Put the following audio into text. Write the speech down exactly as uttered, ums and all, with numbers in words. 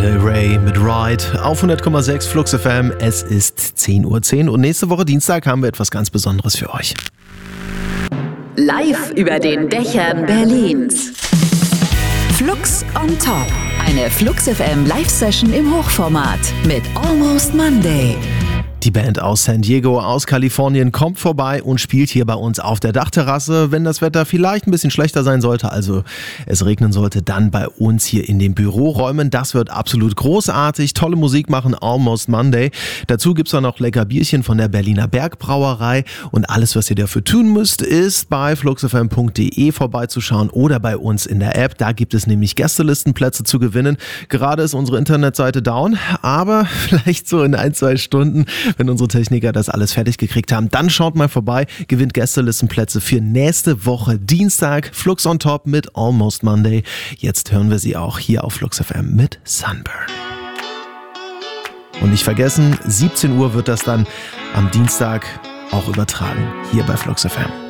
Del Rey mit Ride auf hundert Komma sechs Flux F M. Es ist zehn Uhr zehn und nächste Woche Dienstag haben wir etwas ganz Besonderes für euch. Live über den Dächern Berlins. Flux on Top. Eine Flux F M Live-Session im Hochformat mit Almost Monday. Die Band aus San Diego, aus Kalifornien, kommt vorbei und spielt hier bei uns auf der Dachterrasse. Wenn das Wetter vielleicht ein bisschen schlechter sein sollte, also es regnen sollte, dann bei uns hier in den Büroräumen. Das wird absolut großartig. Tolle Musik machen, Almost Monday. Dazu gibt's dann noch lecker Bierchen von der Berliner Bergbrauerei. Und alles, was ihr dafür tun müsst, ist bei fluxfm punkt de vorbeizuschauen oder bei uns in der App. Da gibt es nämlich Gästelistenplätze zu gewinnen. Gerade ist unsere Internetseite down, aber vielleicht so in ein, zwei Stunden, wenn unsere Techniker das alles fertig gekriegt haben, dann schaut mal vorbei, gewinnt Gästelistenplätze für nächste Woche Dienstag. Flux on Top mit Almost Monday. Jetzt hören wir sie auch hier auf Flux F M mit Sunburn. Und nicht vergessen, siebzehn Uhr wird das dann am Dienstag auch übertragen, hier bei Flux F M.